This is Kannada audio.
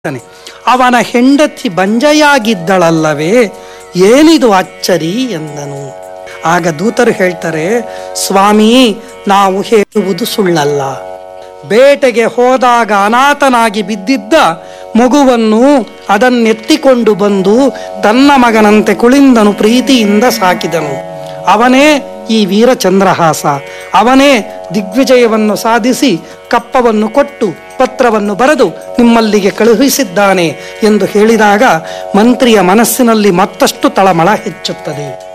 ಅವನ ಹೆಂಡತಿ ಬಂಜೆಯಾಗಿದ್ದಳಲ್ಲವೇ, ಏನಿದು ಅಚ್ಚರಿ ಎಂದನು. ಆಗ ದೂತರು ಹೇಳ್ತಾರೆ, ಸ್ವಾಮಿ, ನಾವು ಹೇಳುವುದು ಸುಳ್ಳಲ್ಲ. ಬೇಟೆಗೆ ಹೋದಾಗ ಅನಾಥನಾಗಿ ಬಿದ್ದಿದ್ದ ಮಗುವನ್ನು ಅದನ್ನೆತ್ತಿಕೊಂಡು ಬಂದು ತನ್ನ ಮಗನಂತೆ ಕುಳಿಂದನು ಪ್ರೀತಿಯಿಂದ ಸಾಕಿದನು. ಅವನೇ ಈ ವೀರಚಂದ್ರಹಾಸ. ಅವನೇ ದಿಗ್ವಿಜಯವನ್ನು ಸಾಧಿಸಿ ಕಪ್ಪವನ್ನು ಕೊಟ್ಟು ಪತ್ರವನ್ನು ಬರೆದು ನಿಮ್ಮಲ್ಲಿಗೆ ಕಳುಹಿಸಿದ್ದಾನೆ ಎಂದು ಹೇಳಿದಾಗ ಮಂತ್ರಿಯ ಮನಸ್ಸಿನಲ್ಲಿ ಮತ್ತಷ್ಟು ತಳಮಳ ಹೆಚ್ಚುತ್ತದೆ.